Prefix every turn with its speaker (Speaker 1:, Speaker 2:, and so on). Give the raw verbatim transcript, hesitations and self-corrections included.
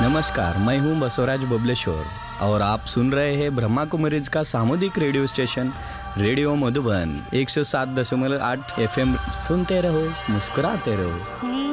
Speaker 1: नमस्कार, मैं हूं बसवराज बबलेश्वर और आप सुन रहे हैं ब्रह्मा कुमारीज का सामुदायिक रेडियो स्टेशन रेडियो मधुबन एक सौ सात दशमलव आठ एफ एम। सुनते रहो, मुस्कुराते रहो।